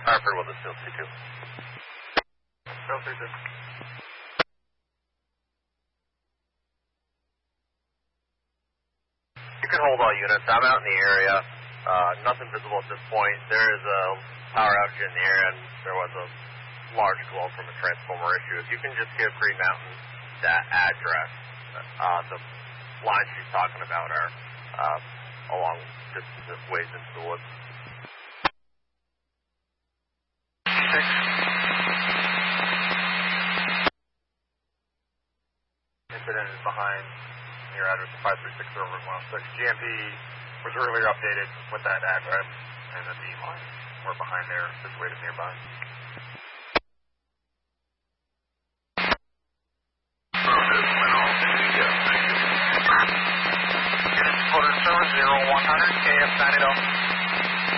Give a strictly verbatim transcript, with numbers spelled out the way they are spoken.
Hartford with a Seal C two. Seal C two. You can hold all units. I'm out in the area. Uh, nothing visible at this point. There is a power outage in the area, and there was a large glow from a transformer issue. If you can just give Green Mountain that address, uh, the lines she's talking about are uh, along just this ways into the woods. Six. Incident is behind your address of five three six over one oh six. G M P was earlier updated with that address, and the beam lines were behind there, situated nearby. Units reported service zero one hundred, K F nine eight zero.